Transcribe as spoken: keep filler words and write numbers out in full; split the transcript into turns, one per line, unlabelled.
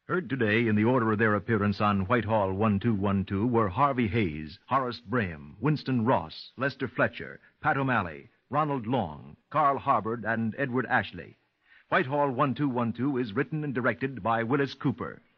Heard today in the order of their appearance on Whitehall one two one two were Harvey Hayes, Horace Braham, Winston Ross, Lester Fletcher, Pat O'Malley, Ronald Long, Carl Harbord, and Edward Ashley. Whitehall one two one two is written and directed by Willis Cooper.